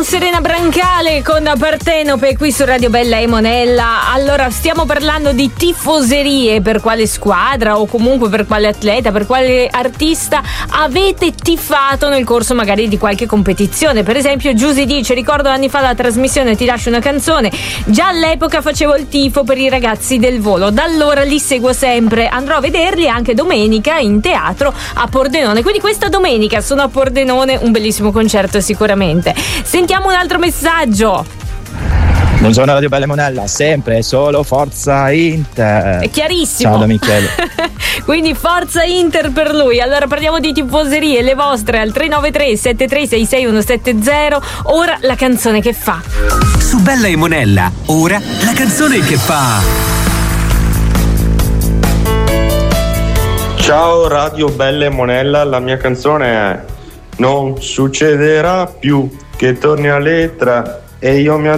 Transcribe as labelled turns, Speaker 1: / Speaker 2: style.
Speaker 1: Serena Brancale con Partenope qui su Radio Bella e Monella. Allora, stiamo parlando di tifoserie. Per quale squadra o comunque per quale atleta, per quale artista avete tifato nel corso magari di qualche competizione? Per esempio Giusy dice: ricordo anni fa la trasmissione Ti lascio una canzone, già all'epoca facevo il tifo per i ragazzi del Volo, da allora li seguo sempre, andrò a vederli anche domenica in teatro a Pordenone, quindi questa domenica sono a Pordenone, un bellissimo concerto sicuramente. Sentiamo un altro messaggio.
Speaker 2: Buongiorno Radio Bella e Monella, sempre solo Forza Inter.
Speaker 1: È chiarissimo.
Speaker 2: Ciao da Michele.
Speaker 1: Quindi Forza Inter per lui. Allora parliamo di tifoserie, le vostre al 393 7366 170. Ora la canzone che fa.
Speaker 3: Su Bella e Monella, ora la canzone che fa.
Speaker 4: Ciao Radio Bella e Monella, la mia canzone è: non succederà più che torni a lettera e io mi